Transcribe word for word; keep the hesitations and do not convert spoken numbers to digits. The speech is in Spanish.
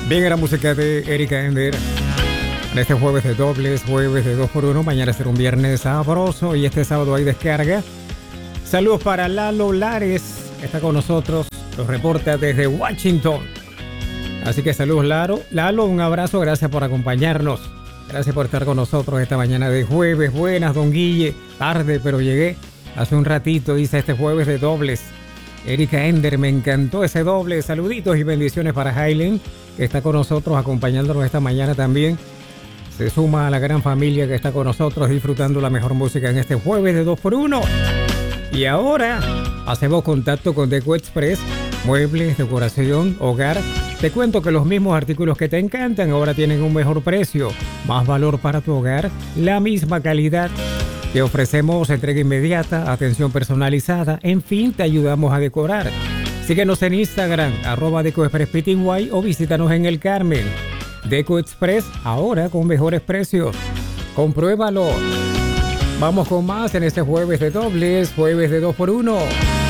Bien, era música de Erika Ender. En este jueves de dobles, jueves de dos por uno. Mañana será un viernes sabroso y este sábado hay descarga. Saludos para Lalo Lares, que está con nosotros. Los reporta desde Washington. Así que saludos, Lalo. Lalo, un abrazo. Gracias por acompañarnos. Gracias por estar con nosotros esta mañana de jueves. Buenas, don Guille. Tarde, pero llegué. Hace un ratito hice este jueves de dobles. Erika Ender, me encantó ese doble. Saluditos y bendiciones para Hailen, que está con nosotros, acompañándonos esta mañana también. Se suma a la gran familia que está con nosotros, disfrutando la mejor música en este jueves de dos por uno. Y ahora hacemos contacto con Deco Express, muebles, decoración, hogar. Te cuento que los mismos artículos que te encantan ahora tienen un mejor precio, más valor para tu hogar, la misma calidad. Te ofrecemos entrega inmediata, atención personalizada, en fin, te ayudamos a decorar. Síguenos en Instagram, arroba Deco Express P T Y, o visítanos en El Carmen. Deco Express, ahora con mejores precios. Compruébalo. Vamos con más en este jueves de dobles, jueves de dos por uno.